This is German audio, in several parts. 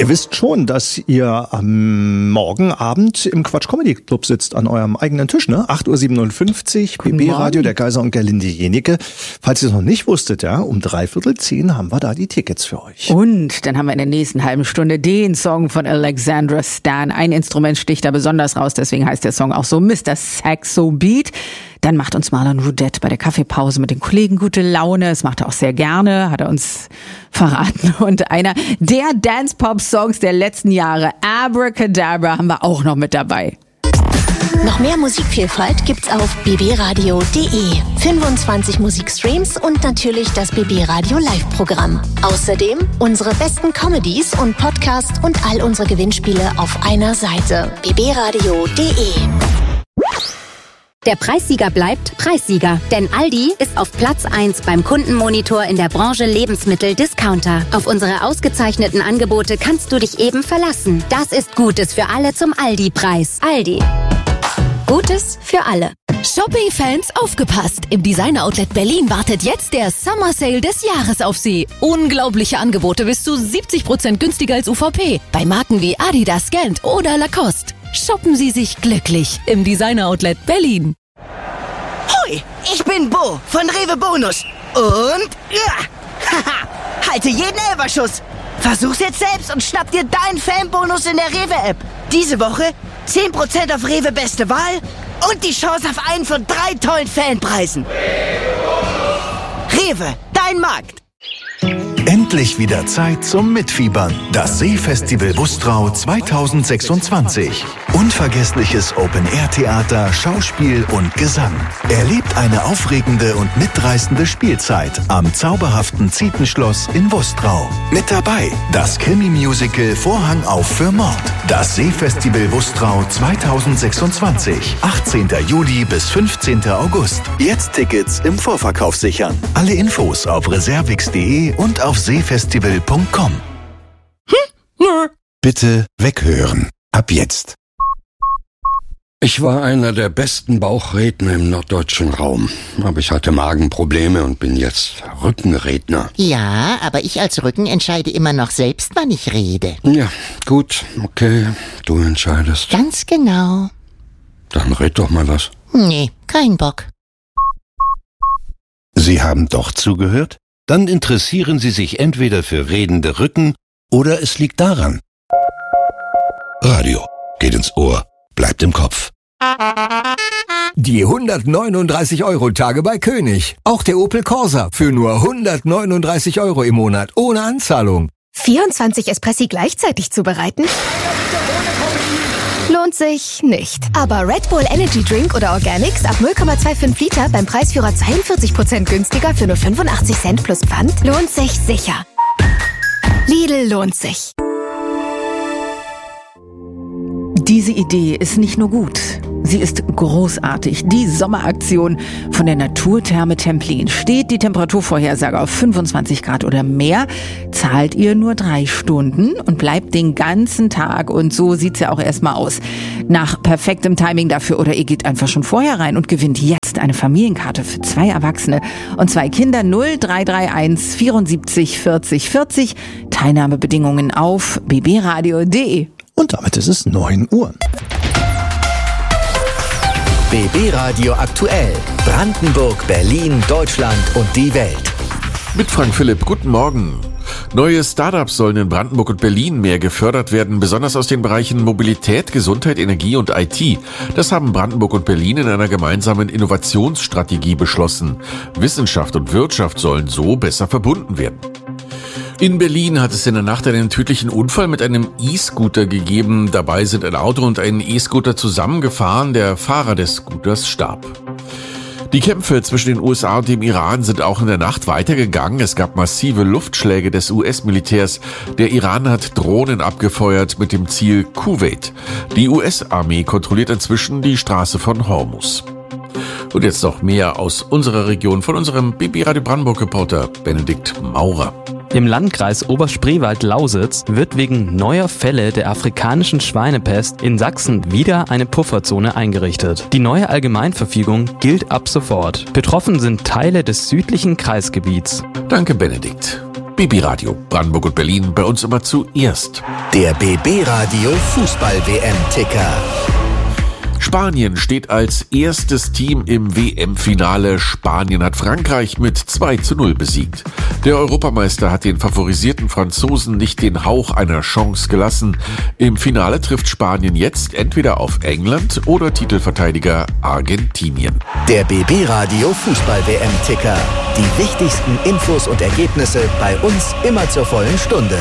Ihr wisst schon, dass ihr am Morgenabend im Quatsch Comedy Club sitzt, an eurem eigenen Tisch, ne? 8.57 Uhr, BB Radio, der Kaiser und Gerlinde Jenike. Falls ihr es noch nicht wusstet, ja, um 9:45 haben wir da die Tickets für euch. Und dann haben wir in der nächsten halben Stunde den Song von Alexandra Stan. Ein Instrument sticht da besonders raus, deswegen heißt der Song auch so Mr. Saxo Beat. Dann macht uns Marlon Roudette bei der Kaffeepause mit den Kollegen gute Laune. Das macht er auch sehr gerne, hat er uns verraten. Und einer der Dance-Pop-Songs der letzten Jahre, Abracadabra, haben wir auch noch mit dabei. Noch mehr Musikvielfalt gibt's auf bbradio.de. 25 Musikstreams und natürlich das BB Radio Live-Programm. Außerdem unsere besten Comedies und Podcasts und all unsere Gewinnspiele auf einer Seite. bbradio.de. Der Preissieger bleibt Preissieger, denn Aldi ist auf Platz 1 beim Kundenmonitor in der Branche Lebensmittel-Discounter. Auf unsere ausgezeichneten Angebote kannst du dich eben verlassen. Das ist Gutes für alle zum Aldi-Preis. Aldi. Gutes für alle. Shopping-Fans, aufgepasst! Im Designer-Outlet Berlin wartet jetzt der Summer Sale des Jahres auf Sie. Unglaubliche Angebote bis zu 70% günstiger als UVP. Bei Marken wie Adidas, Gant oder Lacoste. Shoppen Sie sich glücklich im Designer-Outlet Berlin. Hoi, ich bin Bo von Rewe Bonus. Und haha, halte jeden Elferschuss. Versuch's jetzt selbst und schnapp dir deinen Fanbonus in der Rewe-App. Diese Woche 10% auf Rewe Beste Wahl und die Chance auf einen von 3 tollen Fanpreisen. Rewe, dein Markt. Endlich wieder Zeit zum Mitfiebern. Das Seefestival Bustrau 2026. Unvergessliches Open-Air-Theater, Schauspiel und Gesang. Erlebt eine aufregende und mitreißende Spielzeit am zauberhaften Zietenschloss in Bustrau. Mit dabei das Krimi-Musical Vorhang auf für Mord. Das Seefestival Bustrau 2026. 18. Juli bis 15. August. Jetzt Tickets im Vorverkauf sichern. Alle Infos auf reservix.de und auf seefestival.com. Bitte weghören. Ab jetzt. Ich war einer der besten Bauchredner im norddeutschen Raum. Aber ich hatte Magenprobleme und bin jetzt Rückenredner. Ja, aber ich als Rücken entscheide immer noch selbst, wann ich rede. Ja, gut, okay, du entscheidest. Ganz genau. Dann red doch mal was. Nee, kein Bock. Sie haben doch zugehört? Dann interessieren Sie sich entweder für redende Rücken oder es liegt daran. Radio geht ins Ohr, bleibt im Kopf. Die 139-Euro-Tage bei König. Auch der Opel Corsa für nur 139 Euro im Monat, ohne Anzahlung. 24 Espressi gleichzeitig zubereiten? Lohnt sich nicht. Aber Red Bull Energy Drink oder Organics ab 0,25 Liter beim Preisführer 42% günstiger für nur 85 Cent plus Pfand lohnt sich sicher. Lidl lohnt sich. Diese Idee ist nicht nur gut, sie ist großartig. Die Sommeraktion von der Naturtherme Templin. Steht die Temperaturvorhersage auf 25 Grad oder mehr, zahlt ihr nur 3 Stunden und bleibt den ganzen Tag. Und so sieht's ja auch erstmal aus. Nach perfektem Timing dafür. Oder ihr geht einfach schon vorher rein und gewinnt jetzt eine Familienkarte für 2 Erwachsene und 2 Kinder. 0331 74 40 40. Teilnahmebedingungen auf bbradio.de. Und damit ist es 9 Uhr. BB Radio aktuell. Brandenburg, Berlin, Deutschland und die Welt. Mit Frank Philipp, guten Morgen. Neue Startups sollen in Brandenburg und Berlin mehr gefördert werden, besonders aus den Bereichen Mobilität, Gesundheit, Energie und IT. Das haben Brandenburg und Berlin in einer gemeinsamen Innovationsstrategie beschlossen. Wissenschaft und Wirtschaft sollen so besser verbunden werden. In Berlin hat es in der Nacht einen tödlichen Unfall mit einem E-Scooter gegeben. Dabei sind ein Auto und ein E-Scooter zusammengefahren. Der Fahrer des Scooters starb. Die Kämpfe zwischen den USA und dem Iran sind auch in der Nacht weitergegangen. Es gab massive Luftschläge des US-Militärs. Der Iran hat Drohnen abgefeuert mit dem Ziel Kuwait. Die US-Armee kontrolliert inzwischen die Straße von Hormuz. Und jetzt noch mehr aus unserer Region von unserem BB Radio Brandenburg-Reporter Benedikt Maurer. Im Landkreis Oberspreewald-Lausitz wird wegen neuer Fälle der afrikanischen Schweinepest in Sachsen wieder eine Pufferzone eingerichtet. Die neue Allgemeinverfügung gilt ab sofort. Betroffen sind Teile des südlichen Kreisgebiets. Danke, Benedikt. BB Radio, Brandenburg und Berlin, bei uns immer zuerst. Der BB Radio Fußball-WM-Ticker. Spanien steht als erstes Team im WM-Finale. Spanien hat Frankreich mit 2:0 besiegt. Der Europameister hat den favorisierten Franzosen nicht den Hauch einer Chance gelassen. Im Finale trifft Spanien jetzt entweder auf England oder Titelverteidiger Argentinien. Der BB Radio Fußball-WM-Ticker. Die wichtigsten Infos und Ergebnisse bei uns immer zur vollen Stunde.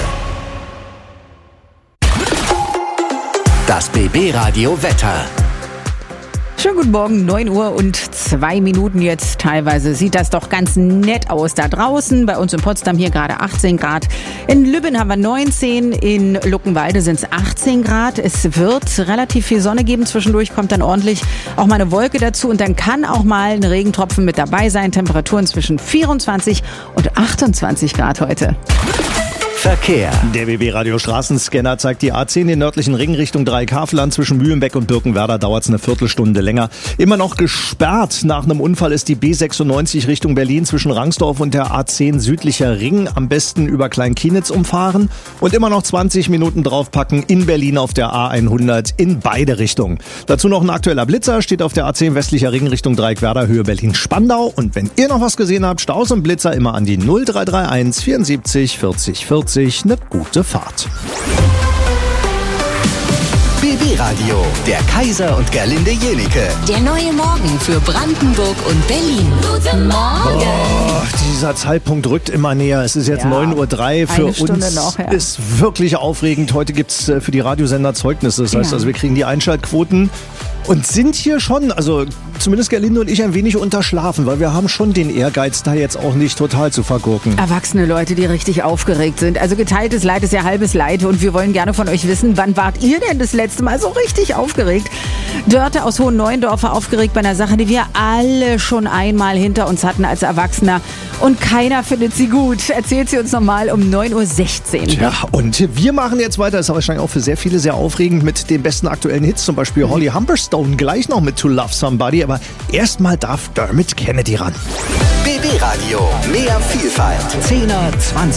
Das BB Radio Wetter. Schönen guten Morgen, 9 Uhr und 2 Minuten jetzt. Teilweise sieht das doch ganz nett aus da draußen. Bei uns in Potsdam hier gerade 18 Grad. In Lübben haben wir 19, in Luckenwalde sind es 18 Grad. Es wird relativ viel Sonne geben. Zwischendurch kommt dann ordentlich auch mal eine Wolke dazu. Und dann kann auch mal ein Regentropfen mit dabei sein. Temperaturen zwischen 24 und 28 Grad heute. Verkehr. Der BB-Radio Straßenscanner zeigt die A10 den nördlichen Ring Richtung Dreieckhavelland. Zwischen Mühlenbeck und Birkenwerder dauert es eine Viertelstunde länger. Immer noch gesperrt. Nach einem Unfall ist die B96 Richtung Berlin zwischen Rangsdorf und der A10 südlicher Ring. Am besten über Kleinkienitz umfahren. Und immer noch 20 Minuten draufpacken in Berlin auf der A100 in beide Richtungen. Dazu noch ein aktueller Blitzer. Steht auf der A10 westlicher Ring Richtung Dreieckwerder, Höhe Berlin-Spandau. Und wenn ihr noch was gesehen habt, Staus und Blitzer immer an die 0331 74 40 40. Eine gute Fahrt. BB Radio, der Kaiser und Gerlinde Jenike. Der neue Morgen für Brandenburg und Berlin. Guten Morgen. Oh, dieser Zeitpunkt rückt immer näher. Es ist jetzt 9:03 Uhr. Für uns noch, ja. Ist wirklich aufregend. Heute gibt's für die Radiosender Zeugnisse. Das heißt, also wir kriegen die Einschaltquoten und sind hier schon, also zumindest Gerlinde und ich, ein wenig unterschlafen, weil wir haben schon den Ehrgeiz, da jetzt auch nicht total zu vergurken. Erwachsene Leute, die richtig aufgeregt sind. Also geteiltes Leid ist ja halbes Leid und wir wollen gerne von euch wissen, wann wart ihr denn das letzte Mal so richtig aufgeregt? Dörte aus Hohen-Neuendorf war aufgeregt bei einer Sache, die wir alle schon einmal hinter uns hatten als Erwachsener und keiner findet sie gut. Erzählt sie uns nochmal um 9:16 Uhr. Ja, und wir machen jetzt weiter, das ist wahrscheinlich auch für sehr viele sehr aufregend, mit den besten aktuellen Hits, zum Beispiel Holly Humberstone, gleich noch mit To Love Somebody, aber erstmal darf Dermot Kennedy ran. BB Radio, mehr Vielfalt. 10er, 20